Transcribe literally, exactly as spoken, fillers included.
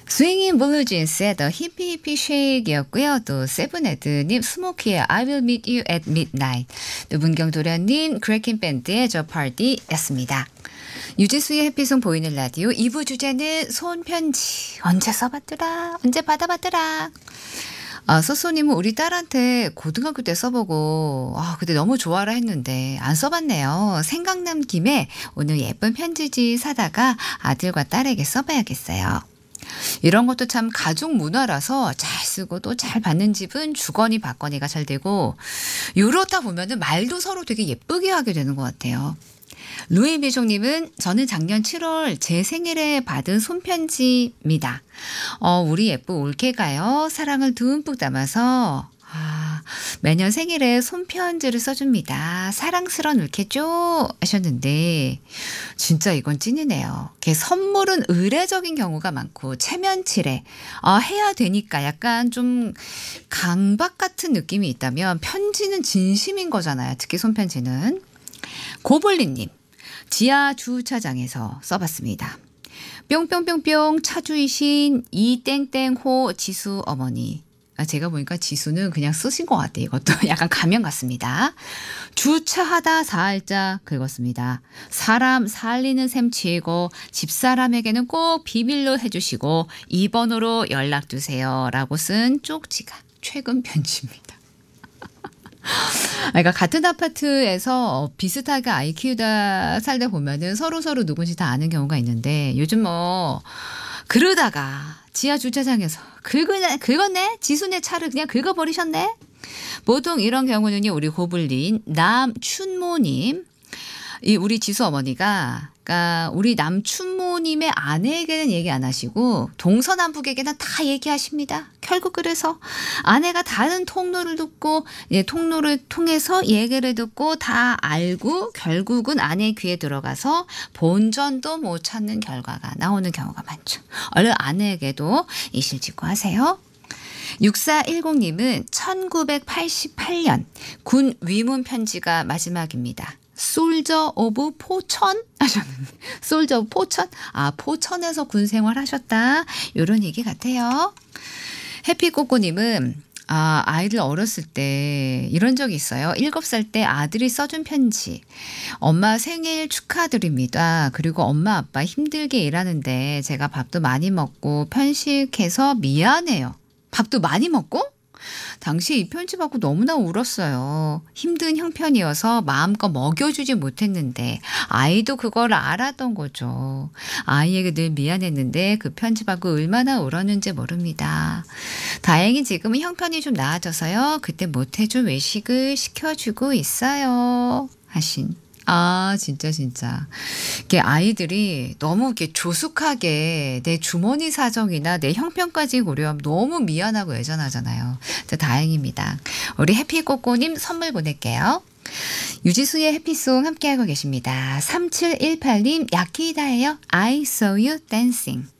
스윙인 블루진스의 The Hippie Hippie Shake이었고요. 또 세븐헤드님 스모키의 I Will Meet You at Midnight. 또 문경도련님 크래킹 밴드의 The Party였습니다. 유지수의 해피송 보이는 라디오 이 부 주제는 손편지. 언제 써봤더라? 언제 받아봤더라? 아, 소소님은 우리 딸한테 고등학교 때 써보고 아, 그때 너무 좋아라 했는데 안 써봤네요. 생각난 김에 오늘 예쁜 편지지 사다가 아들과 딸에게 써봐야겠어요. 이런 것도 참 가족 문화라서 잘 쓰고 또 잘 받는 집은 주거니 받거니가 잘 되고 이러다 보면은 말도 서로 되게 예쁘게 하게 되는 것 같아요. 루이비종님은 저는 작년 칠월 제 생일에 받은 손편지입니다. 어, 우리 예쁜 올케가요. 사랑을 듬뿍 담아서 아, 매년 생일에 손편지를 써줍니다. 사랑스러운 올케죠? 하셨는데 진짜 이건 찐이네요. 걔 선물은 의례적인 경우가 많고 체면치레 아, 해야 되니까 약간 좀 강박 같은 느낌이 있다면 편지는 진심인 거잖아요. 특히 손편지는. 고블린님. 지하 주차장에서 써봤습니다. 뿅뿅뿅뿅 차주이신 이땡땡호 지수 어머니. 아, 제가 보니까 지수는 그냥 쓰신 것 같아요. 이것도 약간 가면 같습니다. 주차하다 사할자 긁었습니다. 사람 살리는 셈 치고 집사람에게는 꼭 비밀로 해주시고 이 번호로 연락 주세요. 라고 쓴 쪽지가 최근 편지입니다. 그러니까 같은 아파트에서 비슷하게 아이 키우다 살다 보면은 서로 서로 누군지 다 아는 경우가 있는데 요즘 뭐 그러다가 지하 주차장에서 긁으네, 긁었네? 지수네 차를 그냥 긁어버리셨네? 보통 이런 경우는요, 우리 고블린 남춘모님, 이 우리 지수 어머니가 그러니까 우리 남춘모님의 아내에게는 얘기 안 하시고 동서남북에게는 다 얘기하십니다. 결국 그래서 아내가 다른 통로를 듣고 예, 통로를 통해서 얘기를 듣고 다 알고 결국은 아내 귀에 들어가서 본전도 못 찾는 결과가 나오는 경우가 많죠. 얼른 아내에게도 이실직고하세요. 육사일공님은 천구백팔십팔 년 군 위문 편지가 마지막입니다. 솔저 오브 포천 하셨는데 솔저 오브 포천? 아, 포천에서 군 생활하셨다. 이런 얘기 같아요. 해피꼬꼬님은 아, 아이들 어렸을 때 이런 적이 있어요. 일곱 살 때 아들이 써준 편지. 엄마 생일 축하드립니다. 그리고 엄마 아빠 힘들게 일하는데 제가 밥도 많이 먹고 편식해서 미안해요. 밥도 많이 먹고? 당시 이 편지 받고 너무나 울었어요. 힘든 형편이어서 마음껏 먹여주지 못했는데 아이도 그걸 알았던 거죠. 아이에게 늘 미안했는데 그 편지 받고 얼마나 울었는지 모릅니다. 다행히 지금은 형편이 좀 나아져서요. 그때 못해준 외식을 시켜주고 있어요. 하신. 아, 진짜, 진짜. 이게 아이들이 너무 이렇게 조숙하게 내 주머니 사정이나 내 형편까지 고려하면 너무 미안하고 애잔하잖아요. 다행입니다. 우리 해피꼬꼬님 선물 보낼게요. 유지수의 해피송 함께하고 계십니다. 삼칠일팔님 야키다예요. I saw you dancing.